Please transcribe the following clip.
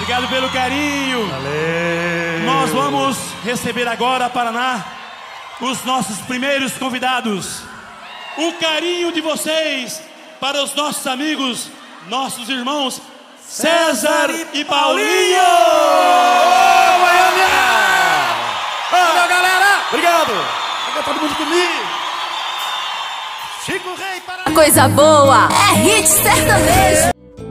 Obrigado pelo carinho. Valeu. Nós vamos receber agora, Paraná, os nossos primeiros convidados. O carinho de vocês para os nossos amigos, nossos irmãos César e Paulinho! Ô, Goiânia! Valeu, galera! Obrigado! Fica todo mundo comigo! Chico Rei, Paraná! Coisa boa é hit sertanejo.